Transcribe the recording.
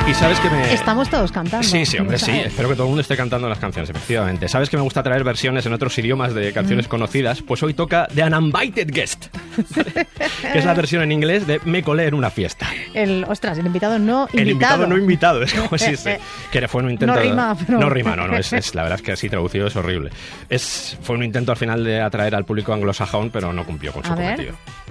Y sabes que Estamos todos cantando. Sí, hombre, sí. Espero que todo el mundo esté cantando las canciones, efectivamente. ¿Sabes que me gusta traer versiones en otros idiomas de canciones conocidas? Pues hoy toca The Uninvited Guest, que es la versión en inglés de Me colé en una fiesta. El invitado no invitado. El invitado no invitado, es como si que fue un intento... No rima, pero... No rima, no, la verdad es que así traducido es horrible. Fue un intento al final de atraer al público anglosajón, pero no cumplió con su cometido.